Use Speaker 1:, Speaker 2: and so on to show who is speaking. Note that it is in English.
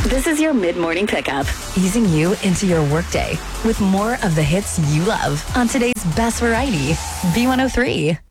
Speaker 1: This is your mid-morning pickup.
Speaker 2: Easing you into your workday with more of the hits you love on today's best variety, B103.